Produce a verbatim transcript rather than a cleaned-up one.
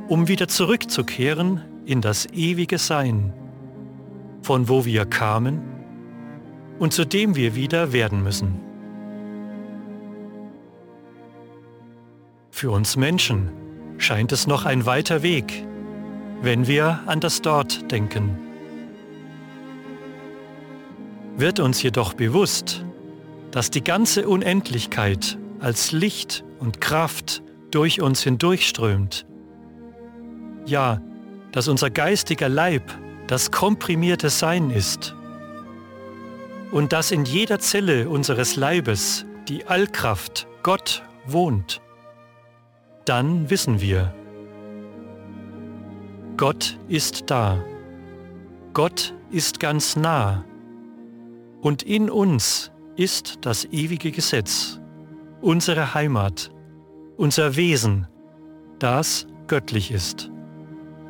um wieder zurückzukehren in das ewige Sein, von wo wir kamen und zu dem wir wieder werden müssen. Für uns Menschen scheint es noch ein weiter Weg, wenn wir an das Dort denken. Wird uns jedoch bewusst, dass die ganze Unendlichkeit als Licht und Kraft durch uns hindurchströmt. Ja, dass unser geistiger Leib das komprimierte Sein ist und dass in jeder Zelle unseres Leibes die Allkraft, Gott, wohnt. Dann wissen wir, Gott ist da. Gott ist ganz nah. Und in uns ist das ewige Gesetz, unsere Heimat, unser Wesen, das göttlich ist.